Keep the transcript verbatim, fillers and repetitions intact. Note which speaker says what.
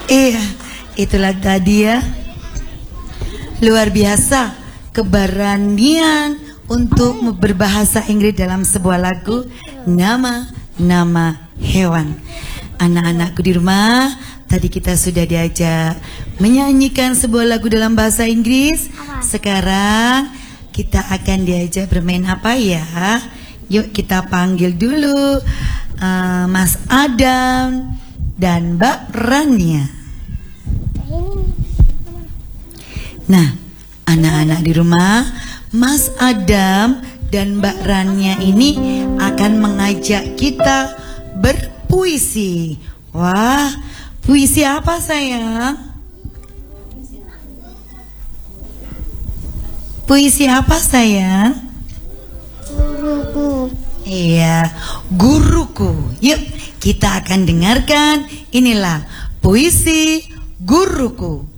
Speaker 1: Iya, itulah tadi ya. Luar biasa keberanian untuk berbahasa Inggris dalam sebuah lagu nama-nama hewan. Anak-anakku di rumah, tadi kita sudah diajak menyanyikan sebuah lagu dalam bahasa Inggris. Sekarang kita akan diajak bermain apa ya? Yuk kita panggil dulu uh, Mas Adam dan Mbak Rania. Nah, anak-anak di rumah, Mas Adam dan Mbak Rania ini akan mengajak kita berpuisi. Wah, puisi apa sayang? Puisi apa sayang?
Speaker 2: Guruku.
Speaker 1: Iya, guruku. Yuk, kita akan dengarkan. Inilah puisi guruku.